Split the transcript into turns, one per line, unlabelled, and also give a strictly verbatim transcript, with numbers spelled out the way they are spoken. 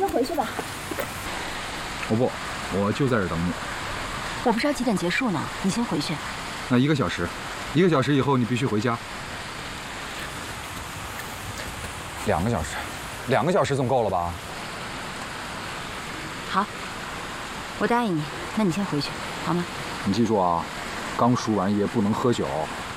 先回去吧。
我不，我就在这儿等你。
我不知道几点结束呢，你先回去。
那一个小时，一个小时以后你必须回家。两个小时，两个小时总够了吧？
好，我答应你。那你先回去，好吗？
你记住啊，刚输完液不能喝酒。